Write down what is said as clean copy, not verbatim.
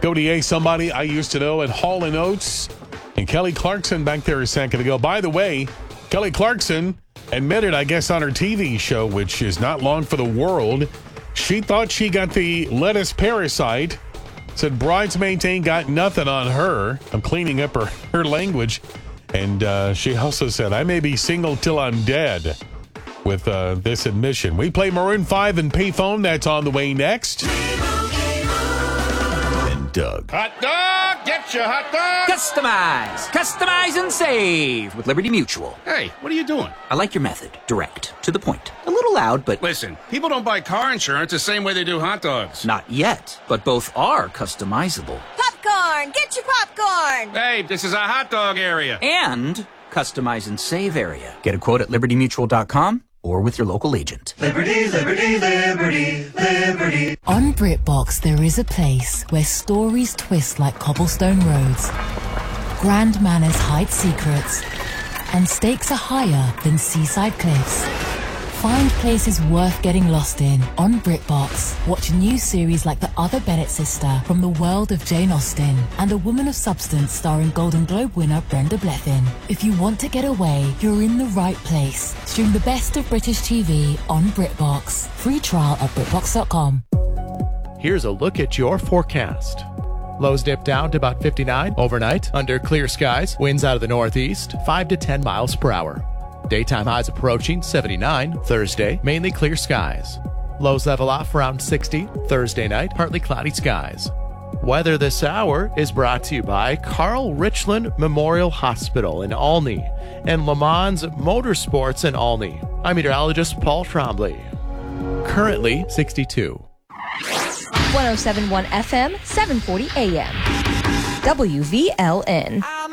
Cody A., somebody I used to know at Hall & Oates, and Kelly Clarkson back there a second ago. By the way, Kelly Clarkson admitted, I guess, on her TV show, which is not long for the world, she thought she got the lettuce parasite. Said Bridesmaids ain't got nothing on her. I'm cleaning up her language. And she also said, I may be single till I'm dead with this admission. We play Maroon 5 and Payphone. That's on the way next. And Doug. Hot dog! Get your hot dog! Customize and save with Liberty Mutual. Hey, what are you doing? I like your method. Direct. To the point. A little loud, but... Listen, people don't buy car insurance the same way they do hot dogs. Not yet, but both are customizable. Popcorn! Get your popcorn! Hey, this is a hot dog area. And customize and save area. Get a quote at libertymutual.com or with your local agent. Liberty, liberty, liberty, liberty. On BritBox, there is a place where stories twist like cobblestone roads, grand manners hide secrets, and stakes are higher than seaside cliffs. Find places worth getting lost in on BritBox. Watch new series like The Other Bennett Sister from the world of Jane Austen and A Woman of Substance starring Golden Globe winner Brenda Blethyn. If you want to get away, you're in the right place. Stream the best of British TV on BritBox. Free trial at BritBox.com. Here's a look at your forecast. Lows dip down to about 59 overnight under clear skies. Winds out of the northeast, 5 to 10 miles per hour. Daytime highs approaching 79 Thursday, mainly clear skies. Lows level off around 60 Thursday night, partly cloudy skies. Weather this hour is brought to you by Carl Richland Memorial Hospital in Olney and Le Mans Motorsports in Olney. I'm meteorologist Paul Trombley. Currently 62. 1071 FM, 740 AM. WVLN.